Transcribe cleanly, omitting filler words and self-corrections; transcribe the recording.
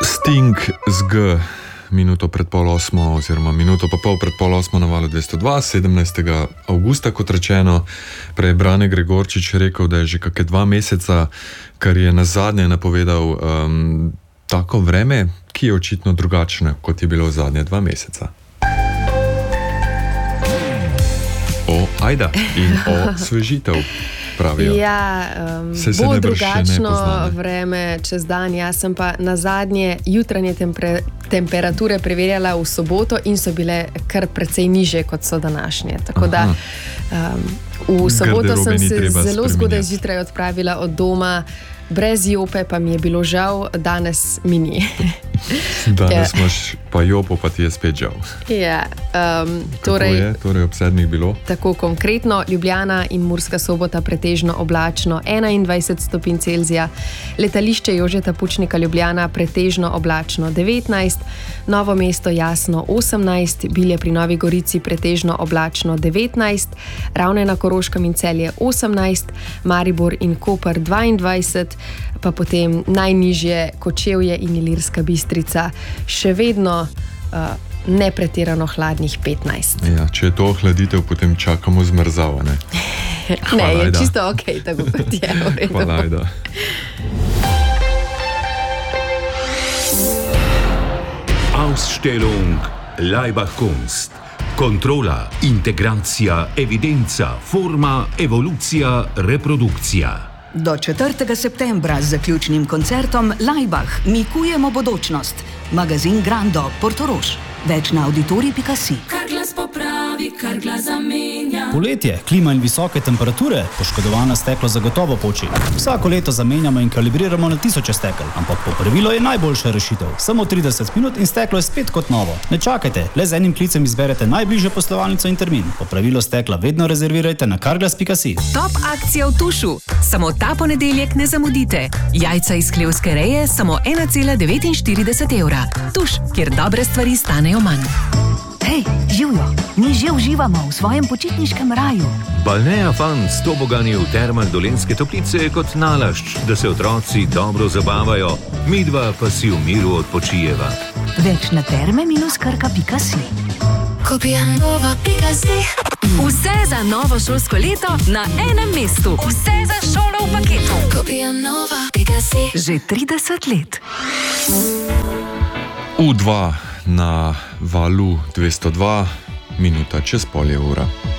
Sting z G, minuto pred pol osmo, oziroma minuto pa pol pred pol osmo na valu 202, 17. avgusta, kot rečeno. Prej Brane Gregorčič rekel, da je že kakšne 2 meseca, kar je nazadnje napovedal tako vreme, ki je očitno drugačno, kot je bilo v zadnje 2 meseca. O ajda in o svežitev. Pravijo. Ja, bo drugačno vreme čez dan. Jaz sem pa na zadnje jutranje temperature preverjala v soboto in so bile kar precej niže, kot so današnje. Tako da v soboto sem se zelo zgodaj zjutraj odpravila od doma, brez jope, pa mi je bilo žal, danes mi ni. Danes imaš pa jopo, pa ti je spet žal. Ja, torej ob 7 bilo? Tako konkretno, Ljubljana in Murska Sobota pretežno oblačno 21 stopinj Celzija, letališče Jožeta Pučnika Ljubljana pretežno oblačno 19, Novo mesto jasno 18, Bilje pri Novi Gorici pretežno oblačno 19, Ravne na Koroškem in Celje 18, Maribor in Koper 22, pa potem najnižje Kočevje in Ilirska Bistrica še vedno ne pretirano hladnih 15. Ja, če je to ohladitev, potem čakamo zmrzavo, ne? Ne, je čisto okej, tako kot je. Hvala, ajda. Ausstellung Laibach Kunst. Kontrola, integracija, evidenca, forma, evolucija, reprodukcija. Do 4. septembra z zaključnim koncertom Laibach mikujemo bodočnost. Magazin Grando, Portorož. Več na auditorij.si. Kar glas popravi, kar glas zamenja. Poletje, klima in visoke temperature, poškodovano steklo zagotovo poči. Vsako leto zamenjamo in kalibriramo na tisoče stekel, ampak popravilo je najboljša rešitev. Samo 30 minut in steklo je spet kot novo. Ne čakajte, le z enim klicem izberete najbližjo poslovalnico in termin. Popravilo stekla vedno rezervirajte na carglass.si. Top akcija v Tušu. Samo ta ponedeljek ne zamudite. Jajca iz hlevske reje samo 1,49 evra. Tuš, kjer dobre stvari stanejo manj. Hej, živjo, mi že uživamo v svojem počitniškem raju. Balnea Fun s tobogani v termah Dolenjske Toplice je kot nalašč, da se otroci dobro zabavajo, midva pa si v miru odpočijeva. Več na terme-krka.si. Vse za novo šolsko leto na enem mestu. Vse za šolo v paketu. Že 30 let. U2 na valu 202, minuta čez pol je ura.